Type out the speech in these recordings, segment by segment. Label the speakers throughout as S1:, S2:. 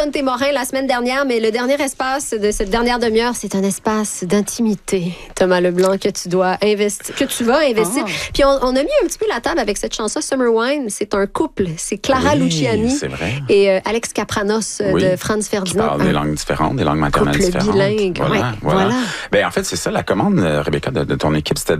S1: Anton Témorin la semaine dernière, mais le dernier espace de cette dernière demi-heure, c'est un espace d'intimité, Thomas Leblanc, que tu vas investir. Puis on a mis un petit peu la table avec cette chanson Summer Wine. C'est un couple. C'est Clara Luciani
S2: c'est vrai.
S1: et Alex Capranos de Franz Ferdinand.
S2: Qui parlent des langues différentes, des langues maternelles
S1: couple
S2: différentes.
S1: Bilingue. Voilà.
S2: Ben, en fait, c'est ça la commande, Rebecca, de ton équipe, c'était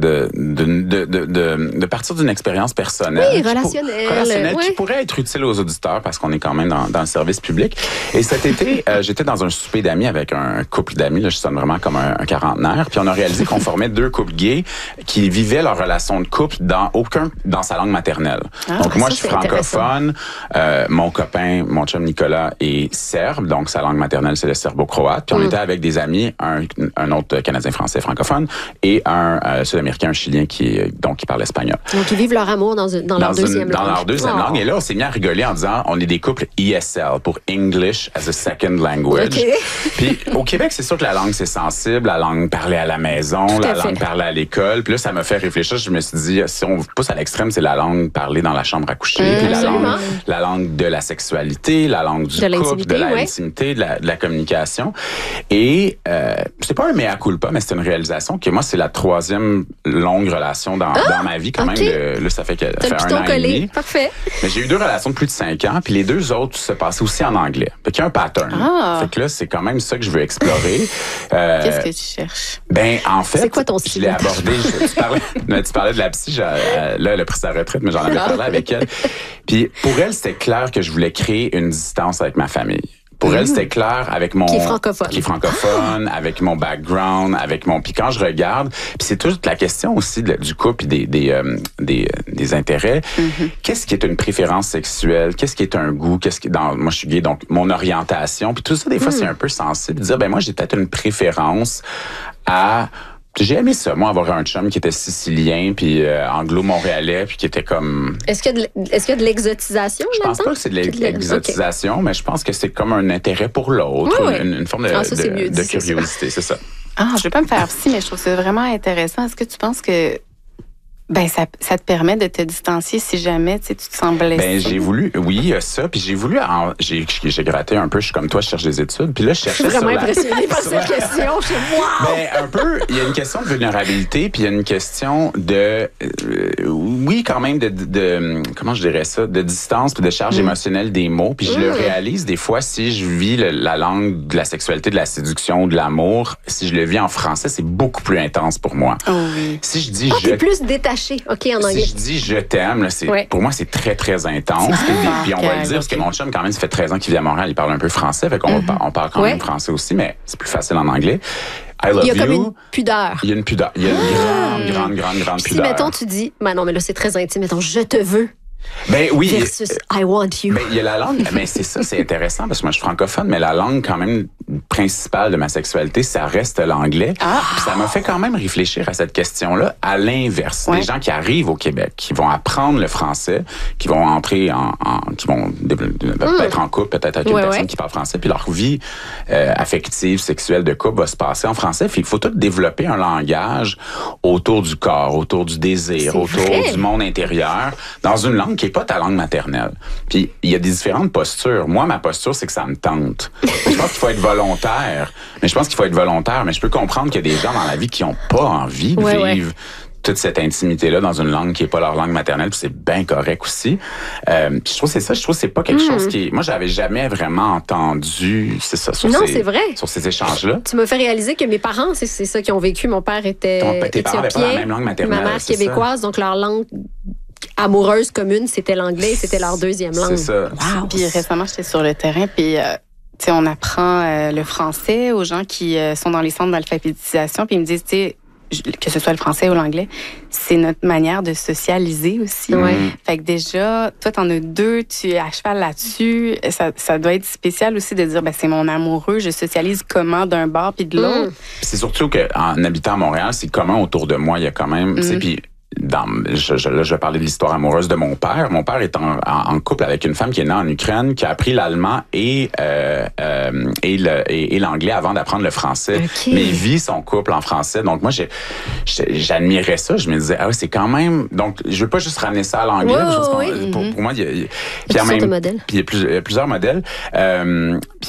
S2: de partir d'une expérience personnelle.
S1: Oui, relationnelle.
S2: Qui pourrait être utile aux auditeurs parce qu'on est quand même dans le service public. Et cet été, j'étais dans un souper d'amis avec un couple d'amis. Là, je sonne vraiment comme un quarantenaire. Puis on a réalisé qu'on formait deux couples gays qui vivaient leur relation de couple dans sa langue maternelle. Donc moi, je suis francophone. Mon copain, mon chum Nicolas, est serbe. Donc sa langue maternelle, c'est le serbo-croate. Puis on était avec des amis, un autre Canadien-français francophone et un Sud-Américain, un Chilien qui parle espagnol.
S1: Donc ils vivent leur amour dans leur deuxième langue.
S2: Dans leur deuxième langue. Et là, on s'est mis à rigoler en disant, on est des couples ESL, pour English as a Second Language.
S1: Okay.
S2: Puis au Québec, c'est sûr que la langue, c'est sensible, la langue parlée à la maison, la langue parlée à l'école. Puis là, ça m'a fait réfléchir. Je me suis dit, si on pousse à l'extrême, c'est la langue parlée dans la chambre à coucher, puis la langue de la sexualité, la langue du couple, de l'intimité, de la communication. Et c'est pas un mea culpa, mais c'est une réalisation que moi, c'est la troisième longue relation dans ma vie quand même. Là, ça fait un an et demi.
S1: Parfait.
S2: Mais j'ai eu 2 relations de plus de 5 ans, puis les 2 autres se passaient aussi en anglais. Fait qu'il y a un pattern. Fait que là, c'est quand même ça que je veux explorer.
S3: Qu'est-ce que tu cherches?
S2: Ben, en fait,
S1: c'est quoi ton style?
S2: Je l'ai abordé. Tu parlais de la psy. Là, elle a pris sa retraite, mais j'en avais parlé avec elle. Puis pour elle, c'était clair que je voulais créer une distance avec ma famille. Pour elle, c'était clair avec mon...
S1: Qui est francophone.
S2: Avec mon background, avec mon... Puis quand je regarde, puis c'est toute la question aussi du couple et des intérêts. Qu'est-ce qui est une préférence sexuelle? Qu'est-ce qui est un goût? Moi, je suis gay, donc mon orientation. Puis tout ça, des fois, c'est un peu sensible. De dire, ben moi, j'ai peut-être une préférence à... J'ai aimé ça, moi, avoir un chum qui était sicilien, puis anglo-montréalais, puis qui était comme...
S1: Est-ce qu'il y a de l'exotisation?
S2: Je pense pas que c'est de l'exotisation, mais je pense que c'est comme un intérêt pour l'autre, une forme de curiosité, c'est ça.
S3: Je vais pas me faire psy, mais je trouve ça vraiment intéressant. Est-ce que tu penses que ça te permet de te distancier si jamais tu te sens blessé?
S2: Ben, j'ai voulu, oui, ça, puis j'ai voulu, j'ai gratté un peu, je suis comme toi, je cherche des études, puis là, je cherchais
S1: je suis vraiment impressionnée par cette question, je suis
S2: Ben, un peu, il y a une question de vulnérabilité, puis il y a une question de, oui, quand même, de comment je dirais ça, de distance, puis de charge émotionnelle des mots, puis je le réalise des fois, si je vis la langue de la sexualité, de la séduction, de l'amour, si je le vis en français, c'est beaucoup plus intense pour moi. Si je dis
S1: t'es plus détaché. OK, en anglais.
S2: Si je dis je t'aime, pour moi, c'est très, très intense. Puis on va le dire, parce que mon chum, quand même, ça fait 13 ans qu'il vit à Montréal, il parle un peu français, fait qu'on on parle quand même français aussi, mais c'est plus facile en anglais.
S1: Il y a comme une pudeur.
S2: Il y a une pudeur. Il y a une grande pudeur.
S1: Si, mettons, tu dis, non, mais là, c'est très intime, mettons, je te veux.
S2: Ben oui.
S1: Versus I want you.
S2: Ben, il y a la langue, mais c'est ça, c'est intéressant parce que moi je suis francophone, mais la langue quand même principale de ma sexualité, ça reste l'anglais. Puis ça m'a fait quand même réfléchir à cette question-là à l'inverse. Les gens qui arrivent au Québec, qui vont apprendre le français, qui vont entrer qui vont peut-être en couple, peut-être avec une personne qui parle français, puis leur vie affective, sexuelle de couple va se passer en français. Puis il faut tout développer un langage autour du corps, autour du désir, autour du monde intérieur, dans une langue qui n'est pas ta langue maternelle. Puis, il y a des différentes postures. Moi, ma posture, c'est que ça me tente. Je pense qu'il faut être volontaire. Mais je peux comprendre qu'il y a des gens dans la vie qui n'ont pas envie de vivre toute cette intimité-là dans une langue qui n'est pas leur langue maternelle, puis c'est bien correct aussi. Puis je trouve que c'est ça. Je trouve que c'est pas quelque chose qui... Moi, j'avais jamais vraiment entendu
S1: c'est vrai.
S2: Sur ces échanges-là.
S1: Tu m'as fait réaliser que mes parents, c'est ça qu'ils ont vécu. Mon père était
S2: tes parents n'avaient pas la même langue maternelle.
S1: Ma mère québécoise, donc leur langue amoureuse commune, c'était l'anglais, c'était leur deuxième langue.
S2: C'est ça.
S3: Wow. Puis récemment, j'étais sur le terrain, puis on apprend le français aux gens qui sont dans les centres d'alphabétisation, puis ils me disent, que ce soit le français ou l'anglais, c'est notre manière de socialiser aussi. Fait que déjà, toi, t'en as 2, tu es à cheval là-dessus. Ça doit être spécial aussi de dire, c'est mon amoureux, je socialise comment d'un bord puis de l'autre.
S2: C'est surtout qu'en habitant à Montréal, c'est commun autour de moi, il y a quand même... Puis je vais parler de l'histoire amoureuse de mon père. Mon père est en couple avec une femme qui est née en Ukraine, qui a appris l'allemand et l'anglais avant d'apprendre le français. Mais il vit son couple en français. Donc moi, j'admirais ça. Je me disais, c'est quand même... Donc, je veux pas juste ramener ça à l'anglais. Pour moi, il y a plusieurs modèles. Puis